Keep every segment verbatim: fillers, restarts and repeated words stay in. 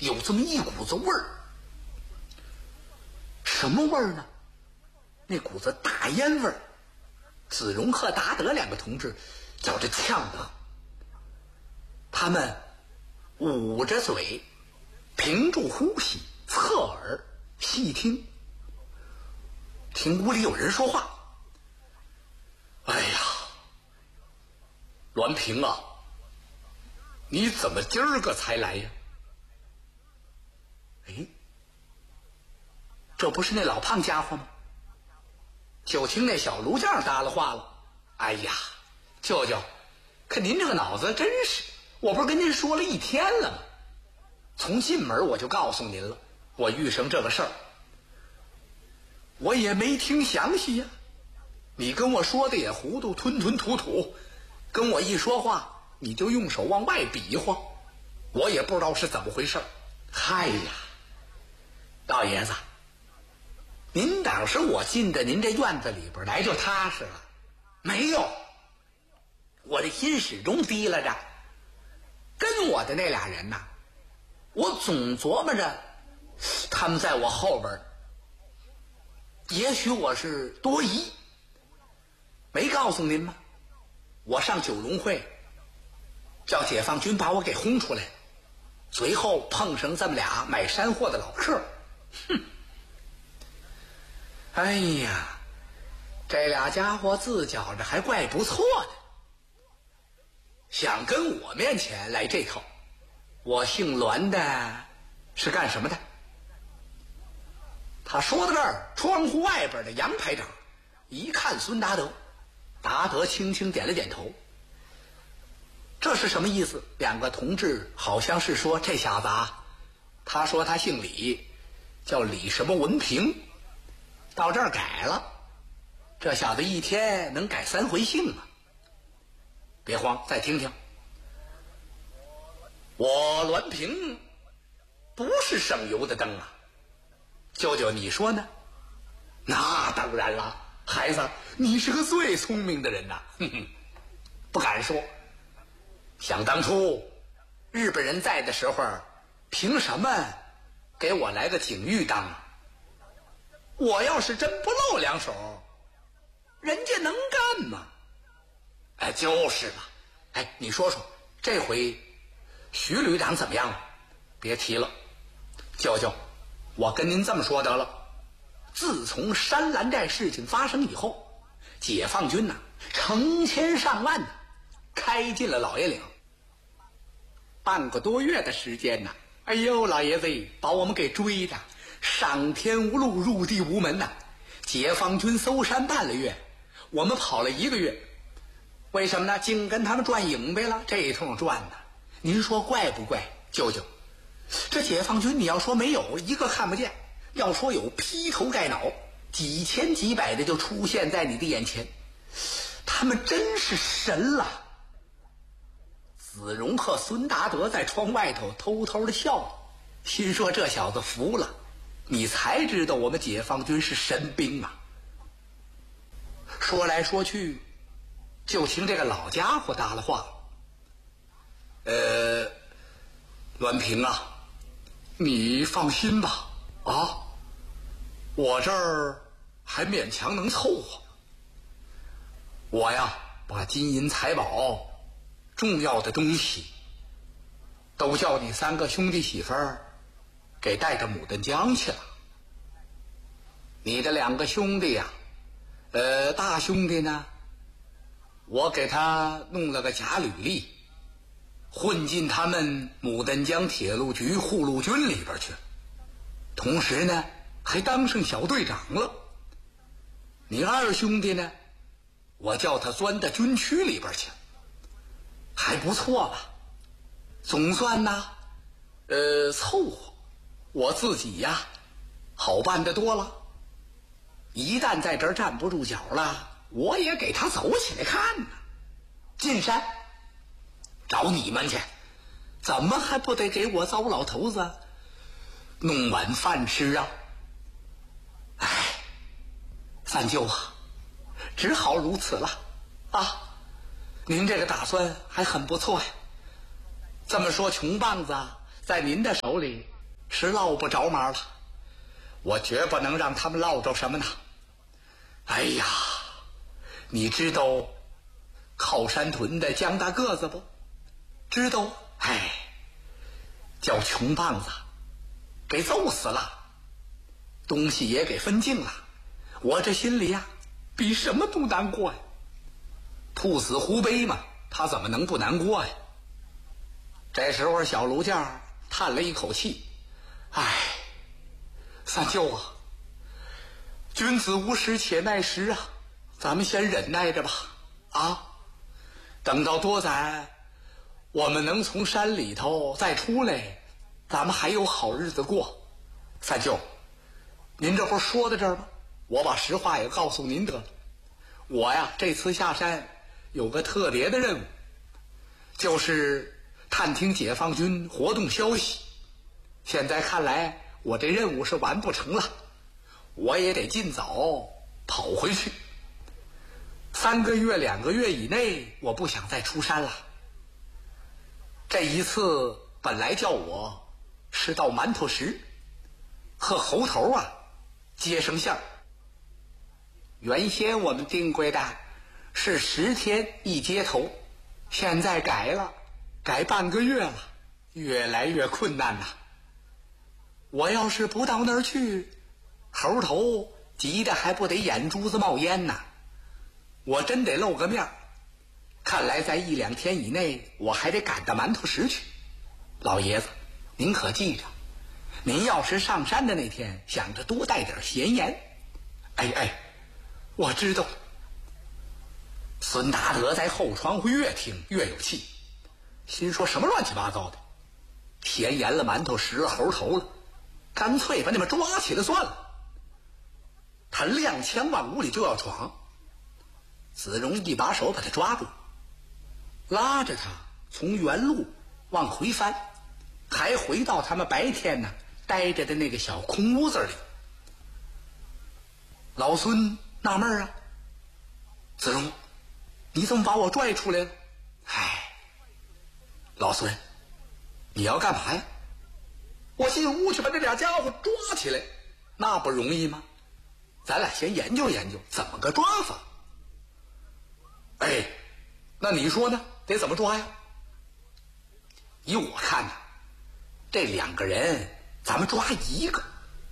有这么一股子味儿。什么味儿呢？那股子大烟味儿。子荣和达德两个同志叫着呛得，他们捂着嘴，屏住呼吸，侧耳细听，听屋里有人说话。哎呀，栾平啊，你怎么今儿个才来呀？哎，这不是那老胖家伙吗？就听那小炉匠搭了话了。哎呀，舅舅，可您这个脑子真是，我不是跟您说了一天了吗？从进门我就告诉您了，我遇上这个事儿，我也没听详细呀。你跟我说的也糊涂，吞吞吐吐，跟我一说话你就用手往外比划，我也不知道是怎么回事。嗨呀，老爷子，您当时我进到您这院子里边来就踏实了没有？我的心始终提拉着，跟我的那俩人呐，我总琢磨着他们在我后边，也许我是多疑，没告诉您吗？我上九龙会叫解放军把我给轰出来，随后碰上这么俩买山货的老客。哼，哎呀，这俩家伙自觉着还怪不错的，想跟我面前来这套。我姓栾的是干什么的？他说到这儿，窗户外边的杨排长一看孙达德，达德轻轻点了点头。这是什么意思？两个同志好像是说这小子啊，他说他姓李，叫李什么文平，到这儿改了。这小子一天能改三回姓啊！别慌，再听听。我栾平不是省油的灯啊，舅舅你说呢？那当然了，孩子，你是个最聪明的人呐、啊。哼哼，不敢说。想当初日本人在的时候，凭什么给我来个警御当啊？我要是真不露两手，人家能干吗？哎，就是吧。哎，你说说，这回徐旅长怎么样了？别提了，舅舅，我跟您这么说得了。自从山兰寨事情发生以后，解放军呐、啊，成千上万的开进了老爷岭。半个多月的时间呐、啊，哎呦，老爷子把我们给追的上天无路，入地无门呐、啊！解放军搜山半个月，我们跑了一个月。为什么呢？净跟他们转影呗了，这一通转呢，您说怪不怪？舅舅，这解放军你要说没有一个看不见，要说有劈头盖脑，几千几百的就出现在你的眼前，他们真是神了。子荣和孙达德在窗外头偷偷的笑，心说这小子服了，你才知道我们解放军是神兵啊。说来说去，就听这个老家伙搭了话，呃，栾平啊，你放心吧，啊，我这儿还勉强能凑合。我呀，把金银财宝重要的东西都叫你三个兄弟媳妇儿给带到牡丹江去了。你的两个兄弟呀、啊，呃，大兄弟呢，我给他弄了个假履历，混进他们牡丹江铁路局护路军里边去，同时呢还当上小队长了。你二兄弟呢，我叫他钻到军区里边去，还不错吧？总算呢，呃，凑合。我自己呀，好办得多了。一旦在这儿站不住脚了，我也给他走起来看呢。进山找你们去，怎么还不得给我糟老头子弄碗饭吃啊？哎，三舅啊，只好如此了啊。您这个打算还很不错呀。这么说，穷棒子在您的手里是捞不着嘛了。我绝不能让他们捞着什么呢？哎呀，你知道靠山屯的江大个子不？知道？哎，叫穷棒子给揍死了，东西也给分尽了。我这心里呀、啊，比什么都难过呀。兔死狐悲嘛，他怎么能不难过呀？这时候小卢将叹了一口气，唉，三舅啊，君子无时且耐时啊，咱们先忍耐着吧。啊，等到多咱我们能从山里头再出来，咱们还有好日子过。三舅，您这不是说到这儿吗？我把实话也告诉您得了。我呀，这次下山有个特别的任务，就是探听解放军活动消息。现在看来我这任务是完不成了，我也得尽早跑回去。三个月两个月以内我不想再出山了。这一次本来叫我是到馒头石和猴头啊接生相，原先我们定规的是十天一接头，现在改了，改半个月了，越来越困难呐。我要是不到那儿去，猴头急得还不得眼珠子冒烟呐。我真得露个面，看来在一两天以内我还得赶到馒头石去。老爷子您可记着，您要是上山的那天想着多带点闲言。哎哎，我知道。孙达德在后窗户越听越有气，心说什么乱七八糟的，闲言了馒头石了猴头了，干脆把你们抓起来算了。他踉跄往屋里就要闯，子荣一把手把他抓住，拉着他从原路往回翻，还回到他们白天呢待着的那个小空屋子里。老孙纳闷啊，子荣，你怎么把我拽出来了？唉，老孙，你要干嘛呀？我进屋去把这俩家伙抓起来，那不容易吗？咱俩先研究研究怎么个抓法。哎，那你说呢？得怎么抓呀？依我看呢，这两个人咱们抓一个。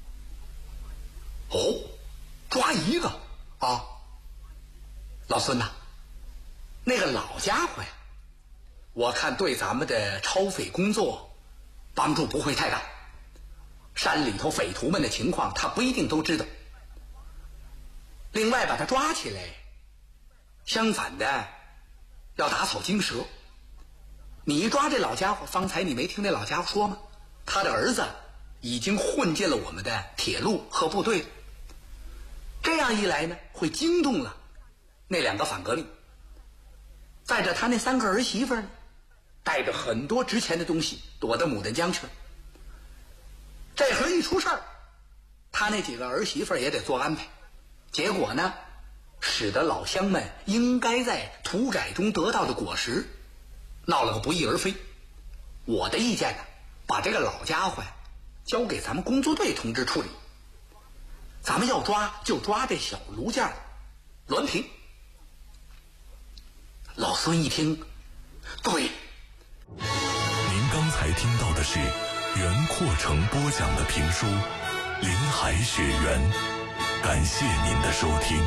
哦，抓一个啊？老孙呐，那个老家伙呀，我看对咱们的抄匪工作帮助不会太大。山里头匪徒们的情况他不一定都知道。另外把他抓起来，相反的要打草惊蛇。你一抓这老家伙，方才你没听那老家伙说吗？他的儿子已经混进了我们的铁路和部队，这样一来呢，会惊动了那两个反革命。再者他那三个儿媳妇呢，带着很多值钱的东西躲到牡丹江去了。这回一出事儿，他那几个儿媳妇也得做安排，结果呢，使得老乡们应该在土改中得到的果实闹了个不翼而飞。我的意见呢，把这个老家伙呀交给咱们工作队同志处理。咱们要抓就抓这小卢家栾平。老孙一听，对。 您刚才听到的是袁阔成播讲的评书《林海雪原》，感谢您的收听。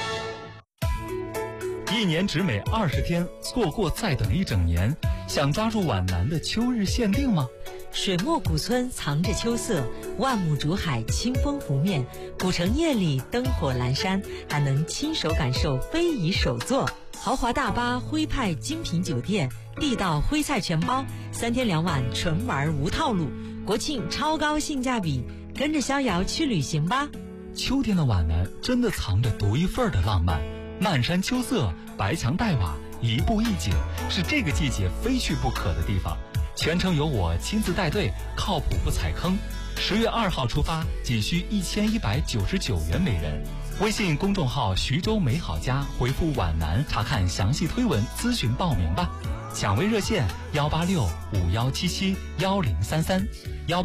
一年只美二十天，错过再等一整年。想抓住皖南的秋日限定吗？ 水墨古村藏着秋色，万亩竹海清风拂面，古城夜里灯火阑珊，还能亲手感受非遗手作。豪华大巴徽派精品酒店，地道徽菜全包，三天两晚纯玩无套路，国庆超高性价比，跟着逍遥去旅行吧。 秋天的皖南真的藏着独一份的浪漫，漫山秋色，白墙黛瓦，一步一景，是这个季节非去不可的地方。全程由我亲自带队，靠谱不踩坑。十月二号出发，仅需一千一百九十九元每人。微信公众号徐州美好家回复皖南查看详细推文咨询报名吧。抢位热线幺八六五幺七七幺零三三幺。